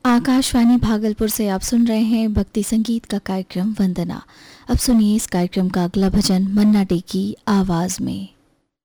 आकाशवाणी भागलपुर से आप सुन रहे हैं भक्ति संगीत का कार्यक्रम वंदना। अब सुनिए इस कार्यक्रम का अगला भजन मन्ना डे की आवाज में।